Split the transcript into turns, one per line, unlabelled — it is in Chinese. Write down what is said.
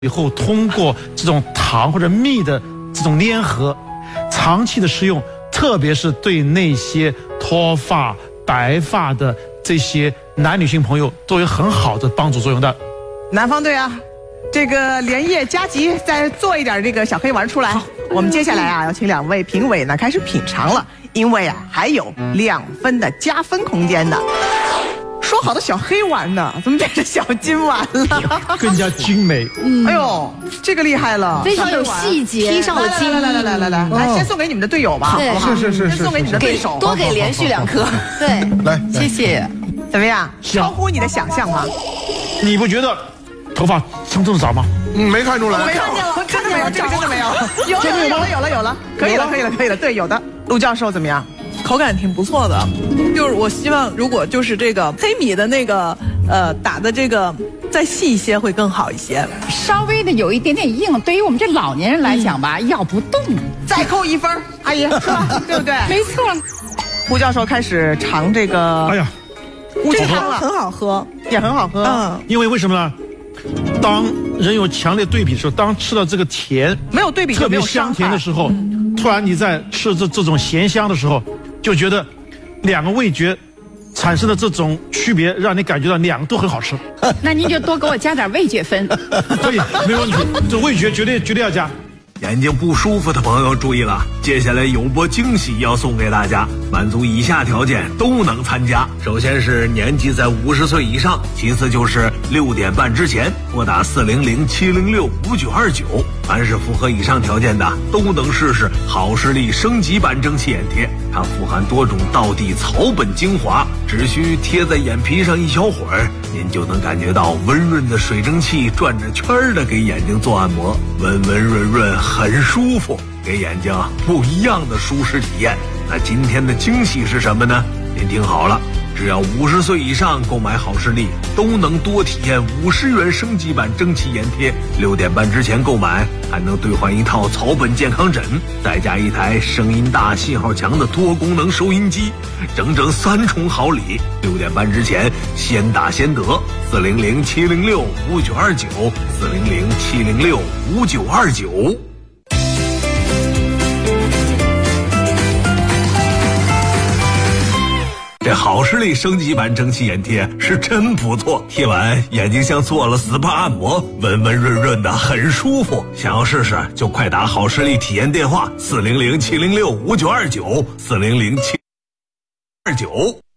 以后通过这种糖或者蜜的这种粘合，长期的食用，特别是对那些脱发、白发的这些男女性朋友都有很好的帮助作用的。
南方队啊，这个连夜加急，再做一点这个小黑丸出来。我们接下来啊，要请2位评委呢开始品尝了，因为啊还有2分的加分空间的。说好的小黑丸呢，怎么变成小金丸了？
更加精美。
哎呦，这个厉害了，
非常有细节，披上了金。
来，先送给你们的队友吧，好不好？
是，
先送给你们的对手，
多给连续2颗。对，
来，
谢谢。
怎么样？超乎你的想象吗？
你不觉得头发长这么早吗？
没看出来，
没看见了，真的没有，这个真的没有。有了，可以了，对，有的。陆教授怎么样？
口感挺不错的，就是我希望如果就是这个黑米的那个打的这个再细一些会更好一些，
稍微的有一点点硬，对于我们这老年人来讲吧，咬不动。
再扣1分，阿姨是吧？对不对？
没错。
胡教授开始尝这个，
哎呀，
乌鸡汤了，
很好喝，
也很好喝。
因为为什么呢？当人有强烈对比的时候，当吃到这个甜，
没有对比
特别香甜的时候，突然你在吃这种咸香的时候，就觉得2个味觉产生的这种区别，让你感觉到2个都很好吃。
那您就多给我加点味觉分。
可以，没问题，这味觉绝对要加。
眼睛不舒服的朋友注意了，接下来有波惊喜要送给大家，满足以下条件都能参加。首先是年纪在50岁以上，其次就是6点半之前拨打400-706-5929。凡是符合以上条件的，都能试试好视力升级版蒸汽眼贴。它富含多种道地草本精华，只需贴在眼皮上一小会儿，您就能感觉到温润的水蒸气转着圈儿的给眼睛做按摩，温温润润，很舒服，给眼睛不一样的舒适体验。那今天的惊喜是什么呢？您听好了，只要50岁以上购买好视力，都能多体验50元升级版蒸汽眼贴。6点半之前购买，还能兑换一套草本健康枕，再加一台声音大、信号强的多功能收音机，整整3重好礼。6点半之前先打先得，400-706-5929，400-706-5929。这好视力升级版蒸汽眼贴是真不错，贴完眼睛像做了 SPA 按摩，温温润润的，很舒服。想要试试就快打好视力体验电话400-706-5929，400-706-5929。